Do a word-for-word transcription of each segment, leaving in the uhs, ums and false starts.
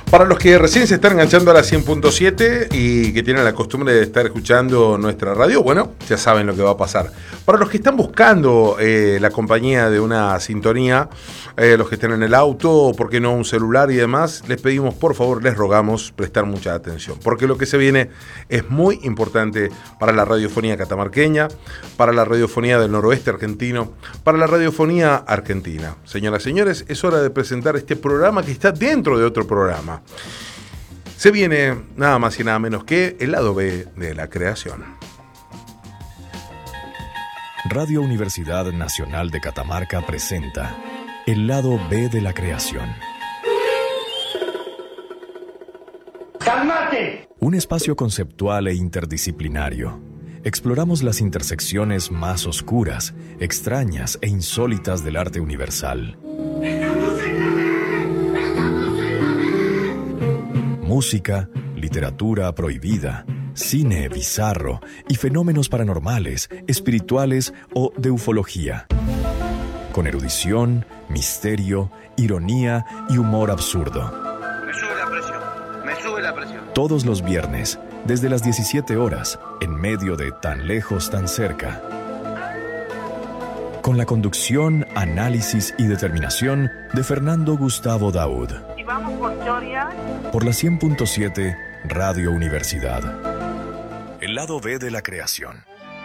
Para los que recién se están enganchando a la cien punto siete y que tienen la costumbre de estar escuchando nuestra radio, bueno, ya saben lo que va a pasar. Para los que están buscando eh, la compañía de una sintonía, eh, los que estén en el auto, o por qué no un celular y demás, les pedimos, por favor, les rogamos prestar mucha atención, porque lo que se viene es muy importante para la radiofonía catamarqueña, para la radiofonía del noroeste argentino, para la radiofonía argentina. Señoras y señores, es hora de presentar este programa que está dentro de otro programa. Se viene nada más y nada menos que el lado B de la creación. Radio Universidad Nacional de Catamarca presenta el lado B de la creación. ¡Cálmate! Un espacio conceptual e interdisciplinario. Exploramos las intersecciones más oscuras, extrañas e insólitas del arte universal. Música, literatura prohibida, cine bizarro y fenómenos paranormales, espirituales o de ufología. Con erudición, misterio, ironía y humor absurdo. Me sube la presión, me sube la presión. Todos los viernes, desde las diecisiete horas, en medio de Tan Lejos, Tan Cerca. Con la conducción, análisis y determinación de Fernando Gustavo Daud. Y vamos por Choria. Por la cien punto siete Radio Universidad. El lado B de la creación.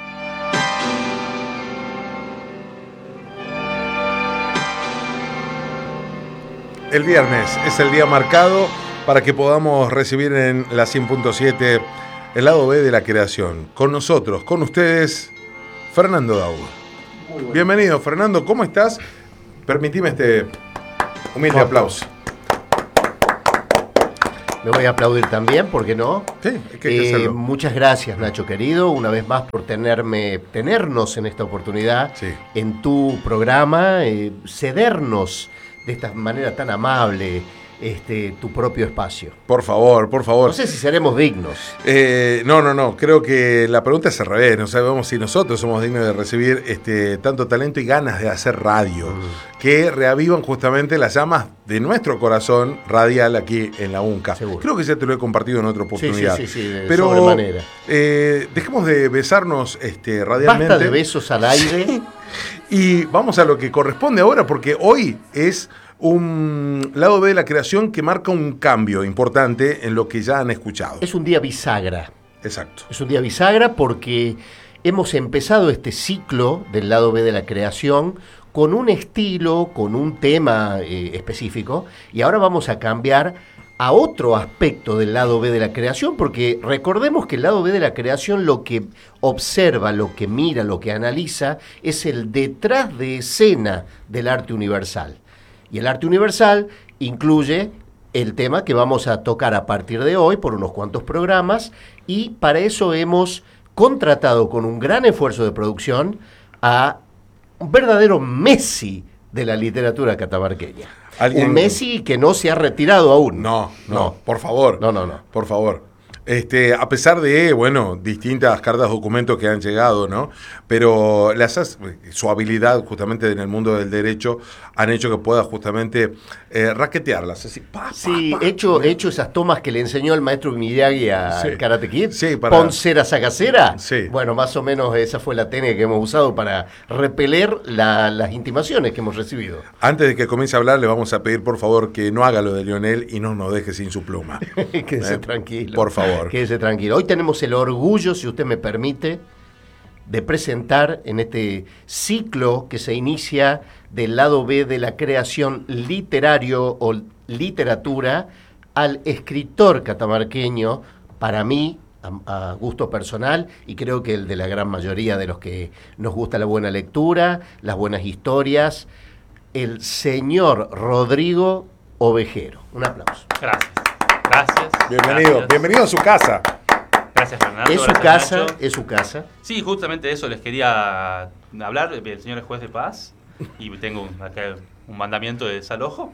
El viernes es el día marcado para que podamos recibir en la cien punto siete el lado B de la creación. Con nosotros, con ustedes, Fernando Daud. Bienvenido, Fernando, ¿cómo estás? Permitime este humilde ¿Cómo? aplauso. Me voy a aplaudir también, ¿por qué no? Sí, es que hay que Eh, hacerlo. muchas gracias, Nacho querido, una vez más por tenerme, tenernos en esta oportunidad, Sí. en tu programa, eh, cedernos de esta manera tan amable este, tu propio espacio. Por favor, por favor. No sé si seremos dignos. Eh, no, no, no, creo que la pregunta es al revés, no sabemos si nosotros somos dignos de recibir este, tanto talento y ganas de hacer radio, mm. que reavivan justamente las llamas de nuestro corazón radial aquí en la UNCA. Seguro. Creo que ya te lo he compartido en otra oportunidad. Sí, sí, sí, sí, de Pero sobremanera. Eh, dejemos de besarnos este, radialmente. Basta de besos al aire. Y vamos a lo que corresponde ahora, porque hoy es un lado B de la creación que marca un cambio importante en lo que ya han escuchado. Es un día bisagra. Exacto. Es un día bisagra porque hemos empezado este ciclo del lado B de la creación con un estilo, con un tema eh, específico, y ahora vamos a cambiar a otro aspecto del lado B de la creación, porque recordemos que el lado B de la creación lo que observa, lo que mira, lo que analiza, es el detrás de escena del arte universal. Y el arte universal incluye el tema que vamos a tocar a partir de hoy por unos cuantos programas, y para eso hemos contratado con un gran esfuerzo de producción a un verdadero Messi de la literatura catamarqueña. ¿Alguien? Un Messi que no se ha retirado aún. No, no, No. por favor. No, no, no. Por favor. Este, a pesar de, bueno, distintas cartas, documentos que han llegado, ¿no? Pero las, su habilidad justamente en el mundo del derecho han hecho que pueda justamente eh, raquetearlas. Así, pa, pa, Sí, pa. he hecho, he hecho esas tomas que le enseñó el maestro Miyagi a Sí. Karate Kid. Sí, para- Pon cera, saca cera. Sí. Bueno, más o menos esa fue la técnica que hemos usado para repeler la- las intimaciones que hemos recibido. Antes de que comience a hablar, le vamos a pedir, por favor, que no haga lo de Lionel y no nos deje sin su pluma. Quédese Eh, tranquilo. por favor. Quédese tranquilo. Hoy tenemos el orgullo, si usted me permite, de presentar en este ciclo que se inicia del lado B de la creación literario o literatura al escritor catamarqueño, para mí, a, a gusto personal, y creo que el de la gran mayoría de los que nos gusta la buena lectura, las buenas historias, el señor Rodrigo Ovejero. Un aplauso. Gracias. Gracias. Bienvenido, Gracias. bienvenido a su casa. Gracias, Fernando. Es su Gracias, casa, Nacho. es su casa. Sí, justamente de eso les quería hablar. El señor es juez de paz y tengo un- acá un mandamiento de desalojo.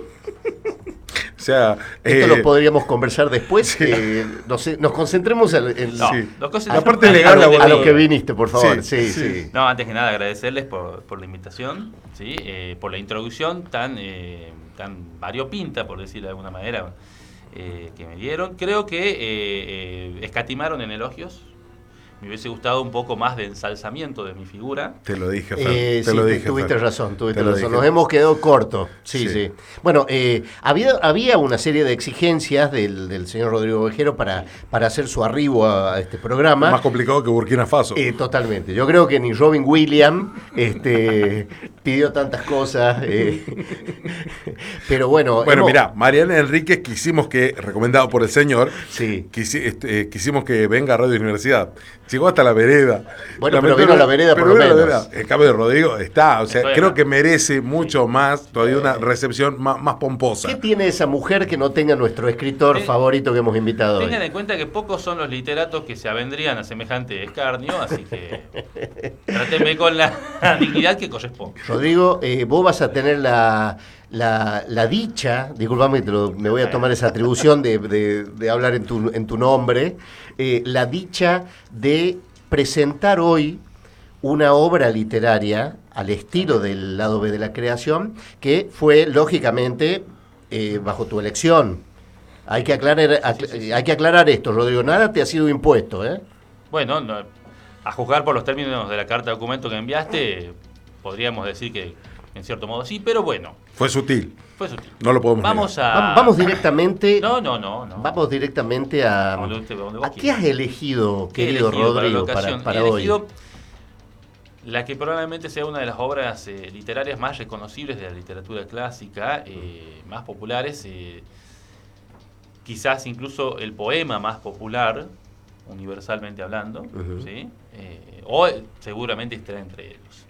O sea, Esto eh, lo podríamos conversar después. que nos, nos concentremos en, en- No, Sí. dos cosas. La parte a, legal lo, la a lo volvemos. que viniste, por favor. Sí, Sí, sí. sí. No, antes que nada agradecerles por, por la invitación, ¿sí? Eh, por la introducción tan, eh, tan variopinta, por decirlo de alguna manera. eh, que me dieron. Creo que eh, eh, escatimaron en elogios. Me hubiese gustado un poco más de ensalzamiento de mi figura. Te lo dije, Fer. Eh, te sí, lo dije, tuviste Fer. razón, tuviste Te lo razón. dije. Nos hemos quedado cortos. Sí, Sí. sí. Bueno, eh, había, había una serie de exigencias del, del señor Rodrigo Ovejero para, para hacer su arribo a, a este programa. Más complicado que Burkina Faso. Eh, totalmente. Yo creo que ni Robin Williams este, pidió tantas cosas. eh. Pero bueno. Bueno, hemos- mirá, Mariana Enríquez quisimos que, recomendado por el señor, Sí. quisi- este, quisimos que venga a Radio Universidad. Llegó hasta la vereda. Bueno, pero vino a la vereda por pero lo vino a la menos. vereda. En cambio de Rodrigo está, o sea, Estoy creo acá. que merece mucho más, todavía una recepción más, más pomposa. ¿Qué tiene esa mujer que no tenga nuestro escritor Ten- favorito que hemos invitado hoy? Tengan en cuenta que pocos son los literatos que se avendrían a semejante escarnio, así que trátenme con la dignidad que corresponde. Rodrigo, eh, vos vas a tener la, la, la dicha, disculpame, te lo- me voy a tomar esa atribución de, de- de hablar en tu, en tu nombre, eh, la dicha de presentar hoy una obra literaria al estilo del lado B de la creación, que fue, lógicamente, eh, bajo tu elección. Hay que aclarar, acl- hay que aclarar esto, Rodrigo, nada te ha sido impuesto, ¿eh? Bueno, no, a juzgar por los términos de la carta de documento que enviaste, podríamos decir que en cierto modo sí, pero bueno, Fue sutil. fue sutil. No lo podemos Vamos a... Vam- Vamos directamente... No, no, no. no. Vamos directamente a... Donde usted- donde vos ¿A qué quieras. has elegido, ¿Qué he querido elegido para la Rodrigo, para, ocasión? para He hoy? elegido la que probablemente sea una de las obras eh, literarias más reconocibles de la literatura clásica, eh, más populares, eh, quizás incluso el poema más popular, universalmente hablando, Ujú. ¿sí? Eh, o eh, seguramente estará entre ellos.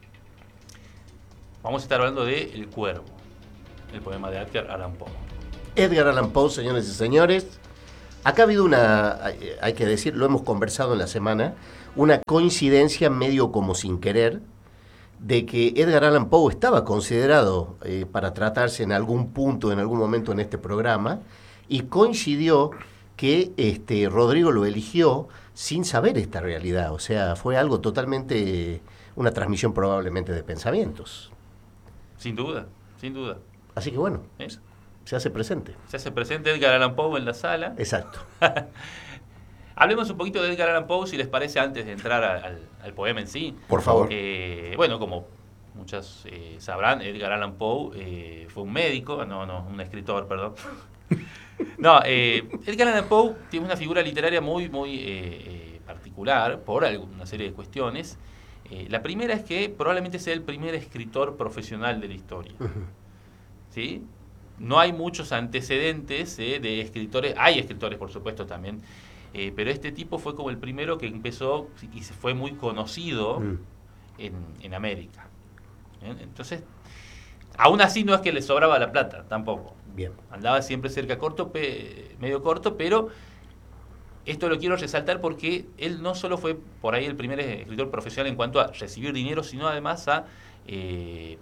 Vamos a estar hablando de El Cuervo, el poema de Edgar Allan Poe. Edgar Allan Poe, señores y señores. Acá ha habido una, hay- hay que decir, lo hemos conversado en la semana, una coincidencia medio como sin querer, de que Edgar Allan Poe estaba considerado eh, para tratarse en algún punto, en algún momento en este programa, y coincidió que este, Rodrigo lo eligió sin saber esta realidad. O sea, fue algo totalmente, una transmisión probablemente de pensamientos. Sin duda, sin duda. Así que bueno, ¿Eh? se hace presente. Se hace presente Edgar Allan Poe en la sala. Exacto. Hablemos un poquito de Edgar Allan Poe, si les parece, antes de entrar a- al, al poema en sí. Por favor. Eh, bueno, como muchas eh, sabrán, Edgar Allan Poe eh, fue un médico, no, no, un escritor, perdón. No, eh, Edgar Allan Poe tiene una figura literaria muy, muy eh, eh, particular por alguna serie de cuestiones. Eh, la primera es que probablemente sea el primer escritor profesional de la historia. ¿Sí? No hay muchos antecedentes eh, de escritores, hay escritores por supuesto también, eh, pero este tipo fue como el primero que empezó y se fue muy conocido Mm. en, en América. ¿Bien? Entonces, aún así no es que le sobraba la plata, tampoco. Bien. Andaba siempre cerca corto, pe- medio corto, pero esto lo quiero resaltar porque él no solo fue por ahí el primer escritor profesional en cuanto a recibir dinero, sino además a eh,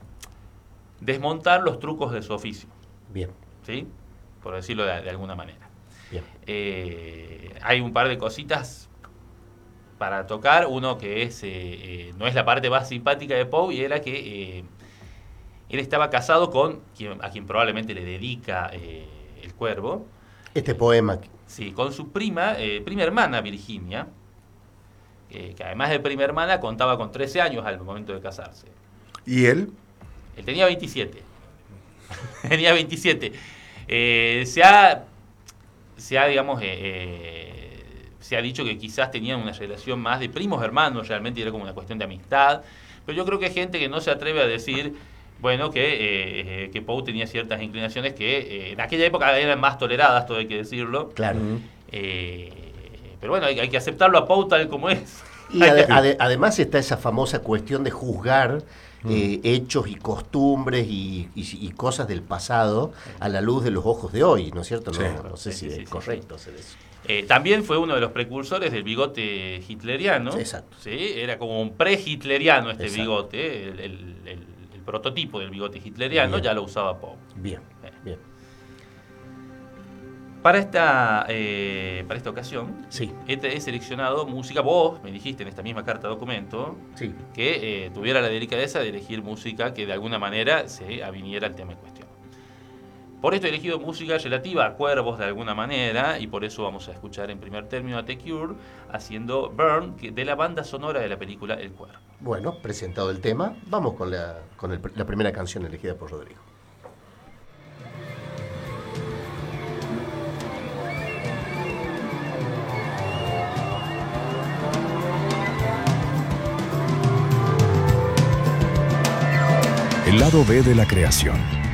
desmontar los trucos de su oficio, Bien. ¿sí? Por decirlo de, de alguna manera. Bien. Eh, hay un par de cositas para tocar. Uno que es eh, eh, no es la parte más simpática de Poe, y era que eh, él estaba casado con quien, a quien probablemente le dedica eh, El Cuervo, Este poema. sí, con su prima, eh, prima hermana Virginia, eh, que además de prima hermana contaba con trece años al momento de casarse. ¿Y él? Él tenía veintisiete. tenía veintisiete. Eh, se ha, se ha, digamos, eh, eh, se ha dicho que quizás tenían una relación más de primos hermanos, realmente era como una cuestión de amistad. Pero yo creo que hay gente que no se atreve a decir, bueno, que, eh, eh, que Poe tenía ciertas inclinaciones que eh, en aquella época eran más toleradas, todo hay que decirlo. Claro. Eh, pero bueno, hay, hay que aceptarlo a Poe tal como es. Y ade- ade- además está esa famosa cuestión de juzgar eh, hechos y costumbres y, y- y cosas del pasado a la luz de los ojos de hoy, ¿no es cierto? No, Sí. no sé Sí, si sí, es sí, correcto hacer eso. Eh, también fue uno de los precursores del bigote hitleriano. Sí, exacto. ¿Sí? Era como un pre-hitleriano este Exacto. bigote, el, el- el- el prototipo del bigote hitleriano, Bien. ya lo usaba Poe. Bien, Eh. bien. Para esta, eh, para esta ocasión, Sí, he, he seleccionado música. Vos me dijiste en esta misma carta documento sí. que eh, tuviera la delicadeza de elegir música que de alguna manera se aviniera al tema en cuestión. Por esto he elegido música relativa a cuervos de alguna manera, y por eso vamos a escuchar en primer término a The Cure haciendo Burn, que- de la banda sonora de la película El Cuervo. Bueno, presentado el tema, vamos con la, con el- la primera canción elegida por Rodrigo. El lado B de la creación.